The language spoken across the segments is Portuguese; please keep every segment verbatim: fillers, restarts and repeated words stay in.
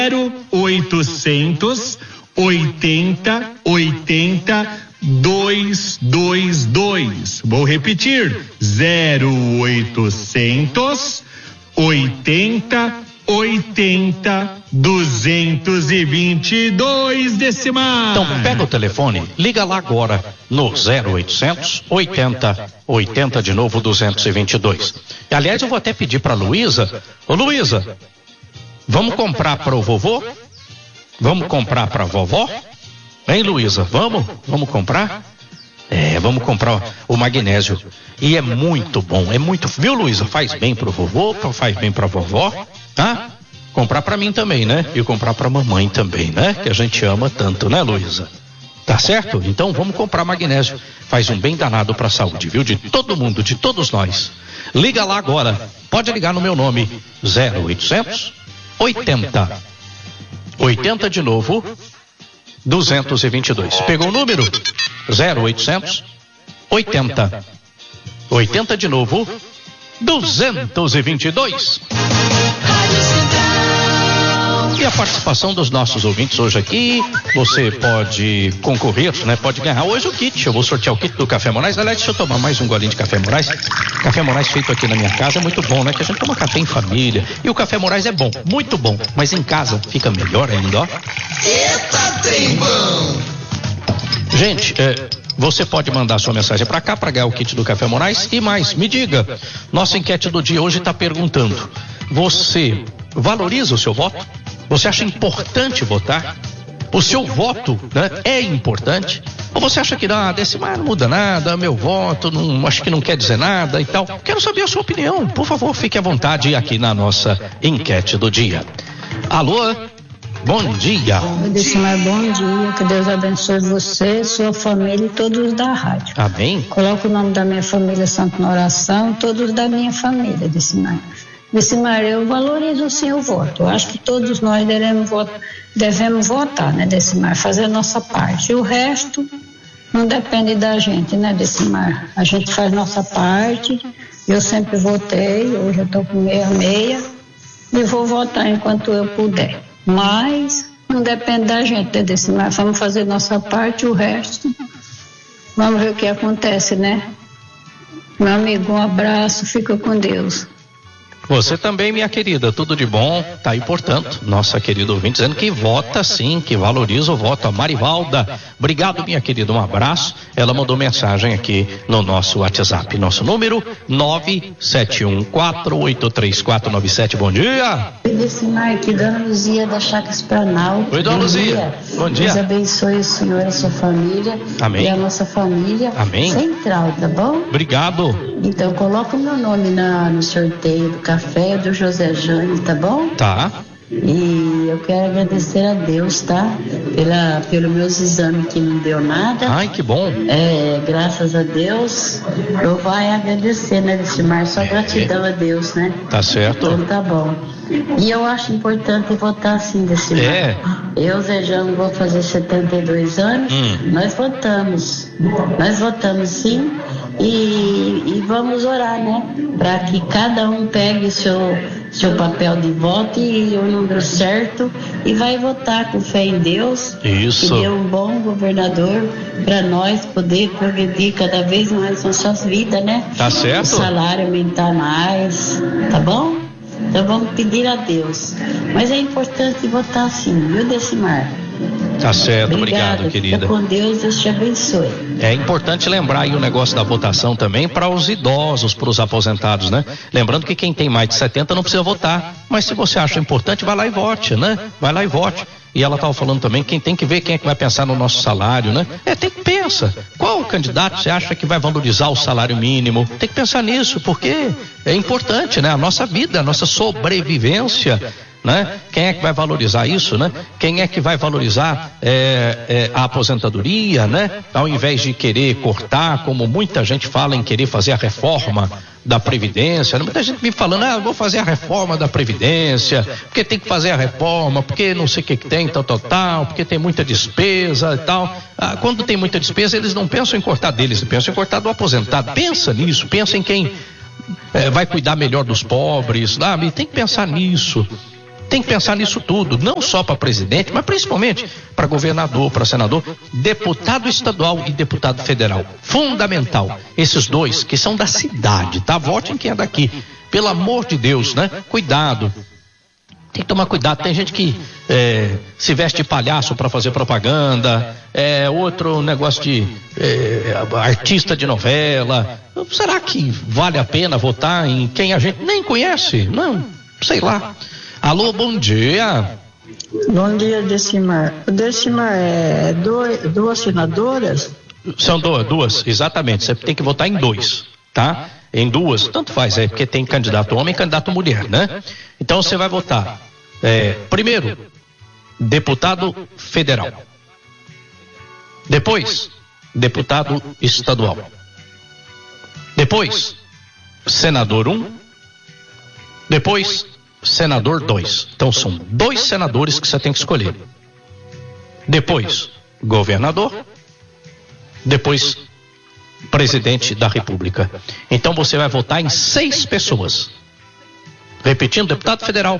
oitocentos oitenta oitenta dois dois dois. Vou repetir: zero oitocentos oitenta oitenta duzentos e vinte e dois, Decimar. Então pega o telefone, liga lá agora no zero oitocentos oitenta oitenta de novo duzentos e vinte e dois. Aliás, eu vou até pedir para Luísa. Ô Luísa, vamos comprar para o vovô? Vamos comprar para a vovó? Hein, Luísa? Vamos? Vamos comprar? É, vamos comprar o magnésio. E é muito bom, é muito, viu, Luísa? Faz bem pro vovô, faz bem pra vovó, tá? Comprar pra mim também, né? E comprar pra mamãe também, né? Que a gente ama tanto, né, Luísa? Tá certo? Então vamos comprar magnésio. Faz um bem danado pra saúde, viu? De todo mundo, de todos nós. Liga lá agora. Pode ligar no meu nome. zero oitocentos oitenta oitenta de novo duzentos e vinte e dois. Pegou o número? zero oitocentos oitenta oitenta de novo duzentos e vinte e dois. E a participação dos nossos ouvintes hoje aqui, você pode concorrer, né? Pode ganhar hoje o kit. Eu vou sortear o kit do Café Moraes. Aliás, deixa eu tomar mais um golinho de Café Moraes. Café Moraes feito aqui na minha casa é muito bom, né? Que a gente toma café em família. E o Café Moraes é bom, muito bom. Mas em casa fica melhor ainda, ó. Eita, trem bom! Gente, é, você pode mandar sua mensagem para cá para ganhar o kit do Café Moraes. E mais, me diga, nossa enquete do dia hoje está perguntando: você valoriza o seu voto? Você acha importante votar? O seu voto, né, é importante? Ou você acha que ah, Decimar não muda nada, meu voto não, acho que não quer dizer nada e tal? Quero saber a sua opinião. Por favor, fique à vontade aqui na nossa enquete do dia. Alô? Bom dia. Decimar, bom dia. Que Deus abençoe você, sua família e todos da rádio. Amém. Coloca o nome da minha família santo na oração, todos da minha família, Decimar. Decimar, eu valorizo sim o voto. Eu acho que todos nós devemos, devemos votar, né, Decimar? Fazer a nossa parte. E o resto não depende da gente, né, Decimar? A gente faz nossa parte. Eu sempre votei, hoje eu estou com meia meia e vou votar enquanto eu puder. Mas não depende da gente, né, Decimar? Vamos fazer nossa parte, o resto vamos ver o que acontece, né? Meu amigo, um abraço, fica com Deus. Você também, minha querida, tudo de bom. Tá aí, portanto, nossa querida ouvinte dizendo que vota sim, que valoriza o voto. A Marivalda, obrigado, minha querida, um abraço. Ela mandou mensagem aqui no nosso WhatsApp, nosso número nove sete um quatro oito três quatro nove sete. Bom dia. Oi, Decimar, aqui Dona Luzia da Chácara Esplanal. Oi, Dona Luzia. Bom dia. Deus abençoe o senhor e a sua família. Amém. E a nossa família. Amém. Central, tá bom? Obrigado. Então coloca o meu nome na, no sorteio do café do José Jane, tá bom? Tá. E eu quero agradecer a Deus, tá? Pela, pelo meus exames que não deu nada. Ai, que bom. É, graças a Deus. Eu vou agradecer, né, Decimar? Só gratidão a Deus, né? Tá certo. Então tá bom. E eu acho importante votar assim, Decimar. É. Eu, Zé Jano, vou fazer setenta e dois anos. Hum. Nós votamos. Nós votamos sim. E, e vamos orar, né? Para que cada um pegue o seu, seu papel de voto e o número certo e vai votar com fé em Deus. Isso. Que dê um bom governador para nós poder progredir cada vez mais nossas vidas, né? Tá certo. O salário aumentar mais, tá bom? Então vamos pedir a Deus. Mas é importante votar sim, viu, Decimar? Tá certo, obrigado, Obrigado, querida. Fica com Deus, Deus te abençoe. É importante lembrar aí o negócio da votação também para os idosos, para os aposentados, né? Lembrando que quem tem mais de setenta não precisa votar, mas se você acha importante, vai lá e vote, né? Vai lá e vote. E ela estava falando também, quem tem que ver quem é que vai pensar no nosso salário, né? É, tem que pensar. Qual candidato você acha que vai valorizar o salário mínimo? Tem que pensar nisso, porque é importante, né? A nossa vida, a nossa sobrevivência, né? Quem é que vai valorizar isso, né? Quem é que vai valorizar é, é, a aposentadoria, né? Ao invés de querer cortar, como muita gente fala em querer fazer a reforma da Previdência, né? Muita gente me falando, ah, vou fazer a reforma da Previdência, porque tem que fazer a reforma, porque não sei o que que tem, tal, tal, tal, porque tem muita despesa e tal. Ah, quando tem muita despesa, eles não pensam em cortar deles, eles pensam em cortar do aposentado. Pensa nisso, pensa em quem é, vai cuidar melhor dos pobres, sabe? Tem que pensar nisso. Tem que pensar nisso tudo, não só para presidente, mas principalmente para governador, para senador, deputado estadual e deputado federal. Fundamental. Esses dois que são da cidade, tá? Votem quem é daqui. Pelo amor de Deus, né? Cuidado. Tem que tomar cuidado. Tem gente que é, se veste de palhaço para fazer propaganda, é outro negócio de é, artista de novela. Será que vale a pena votar em quem a gente nem conhece? Não, sei lá. Alô, bom dia. Bom dia, Decimar. O Decimar é dois, duas senadoras? São duas, duas, exatamente. Você tem que votar em dois, tá? Em duas, tanto faz, é porque tem candidato homem e candidato mulher, né? Então você vai votar, é, primeiro, deputado federal. Depois, deputado estadual. Depois, senador um. Depois, senador dois. Então são dois senadores que você tem que escolher. Depois, governador. Depois, presidente da República. Então você vai votar em seis pessoas. Repetindo, deputado federal.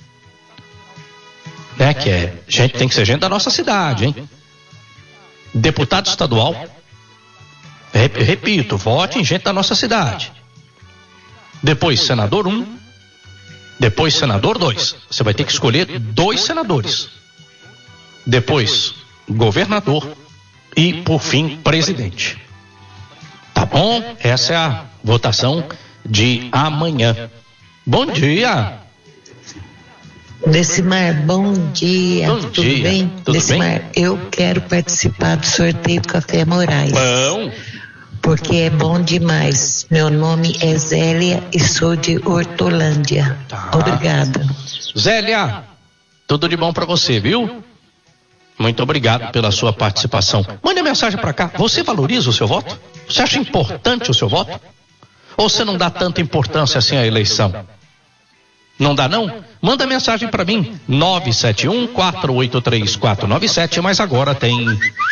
Né, que é, gente, tem que ser gente da nossa cidade, hein? Deputado estadual. Repito, vote em gente da nossa cidade. Depois, senador um. Depois, senador dois. Você vai ter que escolher dois senadores. Depois, governador. E, por fim, presidente. Tá bom? Essa é a votação de amanhã. Bom dia. Decimar, bom dia. Bom Tudo dia. bem? Tudo Decimar, bem? eu quero participar do sorteio do Café Moraes. Bom. Porque é bom demais. Meu nome é Zélia e sou de Hortolândia. Tá. Obrigada. Zélia, tudo de bom pra você, viu? Muito obrigado pela sua participação. Mande a mensagem pra cá. Você valoriza o seu voto? Você acha importante o seu voto? Ou você não dá tanta importância assim à eleição? Não dá não? Manda mensagem pra mim. nove sete um, quatro oito três, quatro nove sete, mas agora tem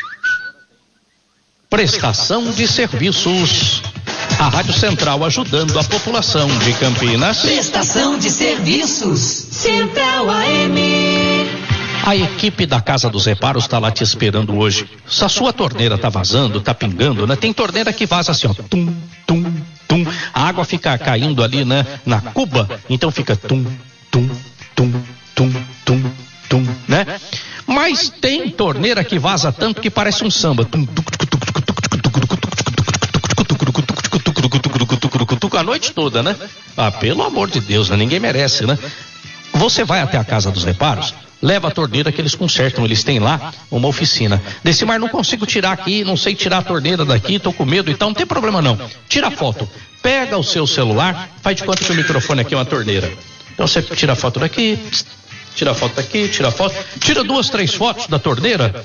prestação de serviços. A Rádio Central ajudando a população de Campinas. Prestação de serviços. Central A M. A equipe da Casa dos Reparos está lá te esperando hoje. Se a sua torneira tá vazando, tá pingando, né? Tem torneira que vaza assim, ó. Tum, tum, tum. A água fica caindo ali, né? Na cuba. Então fica tum, tum, tum, tum, tum, tum, né? Mas tem torneira que vaza tanto que parece um samba. Tum, tum, a noite toda, né? Ah, pelo amor de Deus, né? Ninguém merece, né? Você vai até a Casa dos Reparos, leva a torneira que eles consertam, eles têm lá uma oficina. Decimar, não consigo tirar aqui, não sei tirar a torneira daqui, tô com medo e tal, não tem problema não. Tira a foto, pega o seu celular, faz de conta que o microfone aqui é uma torneira. Então você tira a foto daqui, tira a foto daqui, tira a foto, tira duas, três fotos da torneira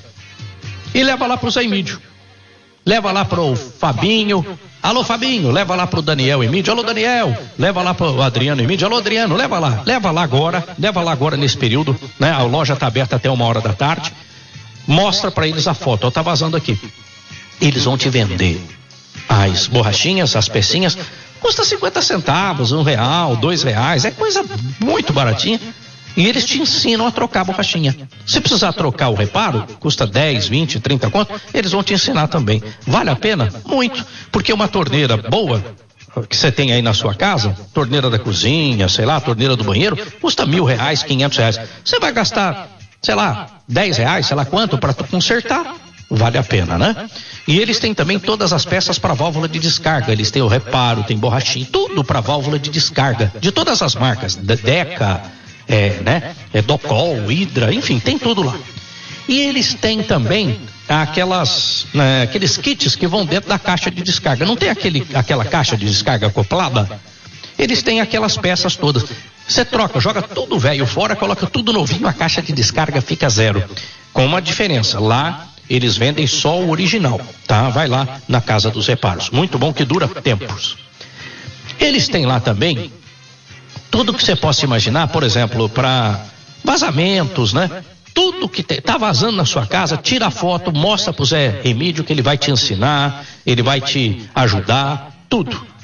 e leva lá pro Zé Emídio. Leva lá pro Fabinho. Alô, Fabinho, leva lá pro Daniel Emídio. Alô, Daniel, leva lá pro Adriano Emídio. Alô, Adriano, leva lá. Leva lá agora, leva lá agora nesse período, né? A loja tá aberta até uma hora da tarde. Mostra pra eles a foto, ó, tá vazando aqui. Eles vão te vender as borrachinhas, as pecinhas. Custa cinquenta centavos, um real, dois reais. É coisa muito baratinha. E eles te ensinam a trocar a borrachinha. Se precisar trocar o reparo, custa dez, vinte, trinta conto, eles vão te ensinar também. Vale a pena? Muito. Porque uma torneira boa, que você tem aí na sua casa, torneira da cozinha, sei lá, torneira do banheiro, custa mil reais, quinhentos reais. Você vai gastar, sei lá, dez reais, sei lá quanto, para consertar? Vale a pena, né? E eles têm também todas as peças para válvula de descarga. Eles têm o reparo, tem borrachinha, tudo para válvula de descarga. De todas as marcas, Deca, é, né? É Docol, Hidra, enfim, tem tudo lá. E eles têm também aquelas, né, aqueles kits que vão dentro da caixa de descarga. Não tem aquele, aquela caixa de descarga acoplada? Eles têm aquelas peças todas. Você troca, joga tudo velho fora, coloca tudo novinho, a caixa de descarga fica zero. Com uma diferença, lá eles vendem só o original, tá? Vai lá na Casa dos Reparos. Muito bom, que dura tempos. Eles têm lá também tudo que você possa imaginar, por exemplo, para vazamentos, né? Tudo que te, tá vazando na sua casa, tira a foto, mostra pro Zé Emídio que ele vai te ensinar, ele vai te ajudar, tudo.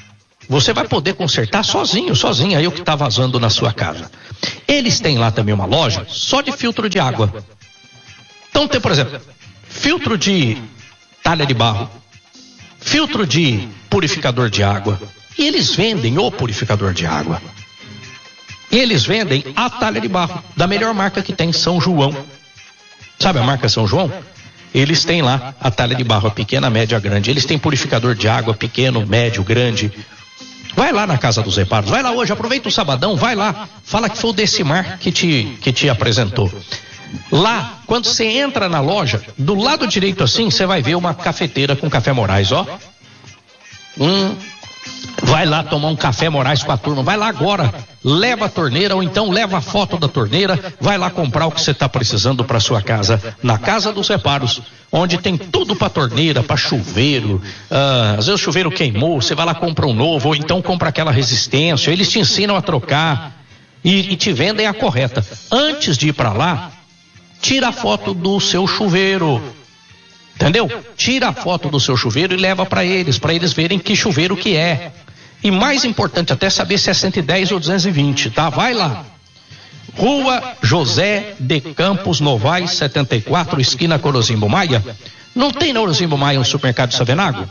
você vai poder consertar sozinho, sozinho aí o que está vazando na sua casa. Eles têm lá também uma loja só de filtro de água. Então tem, por exemplo, filtro de talha de barro, filtro de purificador de água. E eles vendem o purificador de água. E eles vendem a talha de barro, da melhor marca que tem, São João. Sabe a marca São João? Eles têm lá a talha de barro, pequena, média, grande. Eles têm purificador de água, pequeno, médio, grande. Vai lá na Casa dos Reparos, vai lá hoje, aproveita o sabadão, vai lá. Fala que foi o Decimar que te, que te apresentou. Lá, quando você entra na loja, do lado direito assim, você vai ver uma cafeteira com café Moraes, ó. Hum... Vai lá tomar um café Moraes com a turma, vai lá agora, leva a torneira ou então leva a foto da torneira, vai lá comprar o que você está precisando para sua casa, na Casa dos Reparos, onde tem tudo para torneira, para chuveiro, ah, às vezes o chuveiro queimou, você vai lá compra um novo ou então compra aquela resistência, eles te ensinam a trocar e, e te vendem a correta. Antes de ir para lá, tira a foto do seu chuveiro. Entendeu? Tira a foto do seu chuveiro e leva para eles, para eles verem que chuveiro que é. E mais importante até saber se é cento e dez ou duzentos e vinte, tá? Vai lá. Rua José de Campos Novaes, setenta e quatro, esquina Orozimbo Maia. Não tem na Orozimbo Maia um supermercado de Savenago?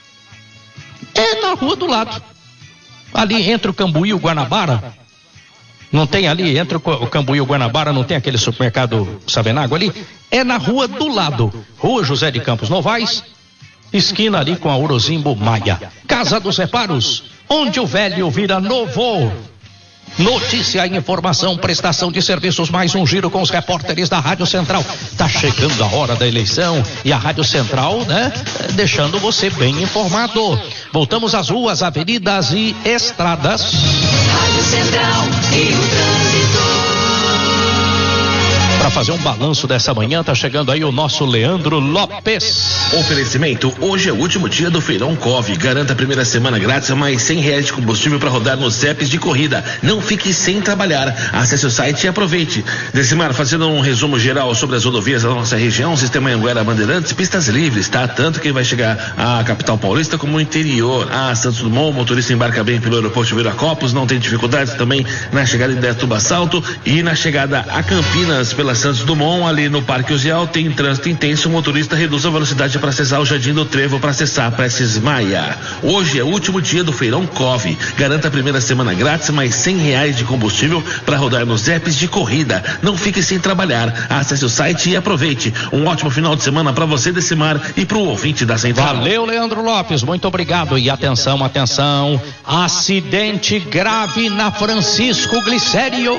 É na rua do lado. Ali entre o Cambuí e o Guanabara. Não tem ali, entre o Cambuí e o Guanabara, não tem aquele supermercado Savenago ali? É na rua do lado. Rua José de Campos Novaes, esquina ali com a Orozimbo Maia. Casa dos Reparos, onde o velho vira novo. Notícia, informação, prestação de serviços, mais um giro com os repórteres da Rádio Central. Tá chegando a hora da eleição e a Rádio Central, né, deixando você bem informado. Voltamos às ruas, avenidas e estradas. Rádio Central e o trânsito. Para fazer um balanço dessa manhã, tá chegando aí o nosso Leandro Lopes. Oferecimento, hoje é o último dia do Feirão Cove. Garanta a primeira semana grátis a mais cem reais de combustível para rodar nos C E Ps de corrida. Não fique sem trabalhar. Acesse o site e aproveite. Decimar, fazendo um resumo geral sobre as rodovias da nossa região, Sistema Anhanguera, Bandeirantes, pistas livres, tá? Tanto quem vai chegar à capital paulista como o interior. A Santos Dumont, o motorista embarca bem pelo aeroporto de Viracopos, não tem dificuldades também na chegada em Dayatuba Salto e na chegada a Campinas pela Santos Dumont, ali no Parque Uzial, tem trânsito intenso, o motorista reduz a velocidade para acessar o Jardim do Trevo, para acessar Prestes Maia. Hoje é o último dia do Feirão Cove. Garanta a primeira semana grátis, mais cem reais de combustível para rodar nos C E Ps de corrida. Não fique sem trabalhar. Acesse o site e aproveite. Um ótimo final de semana para você, Decimar, e para o ouvinte da Central. Valeu, Leandro Lopes, muito obrigado. E atenção, atenção, acidente grave na Francisco Glicério.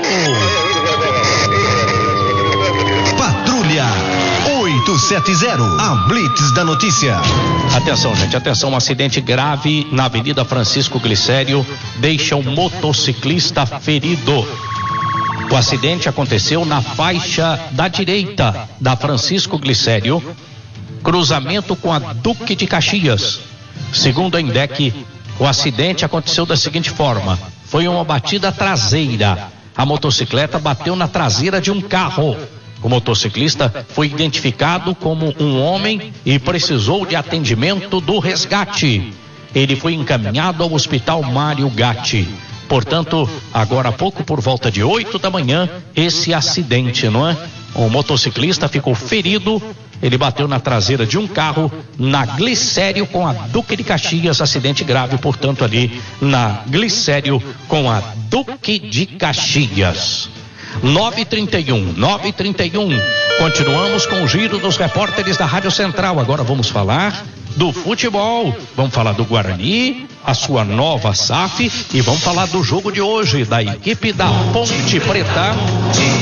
Patrulha oitocentos e setenta, a Blitz da notícia. Atenção, gente, atenção, um acidente grave na Avenida Francisco Glicério deixa um motociclista ferido. O acidente aconteceu na faixa da direita da Francisco Glicério, cruzamento com a Duque de Caxias. Segundo a INDEC, o acidente aconteceu da seguinte forma: foi uma batida traseira. A motocicleta bateu na traseira de um carro. O motociclista foi identificado como um homem e precisou de atendimento do resgate. Ele foi encaminhado ao Hospital Mário Gatti. Portanto, agora há pouco, por volta de oito da manhã, esse acidente, não é? O motociclista ficou ferido, ele bateu na traseira de um carro na Glicério com a Duque de Caxias, acidente grave, portanto, ali na Glicério com a Duque de Caxias. nove e trinta e um, nove e trinta e um. Continuamos com o giro dos repórteres da Rádio Central. Agora vamos falar do futebol. Vamos falar do Guarani, a sua nova S A F, e vamos falar do jogo de hoje da equipe da Ponte Preta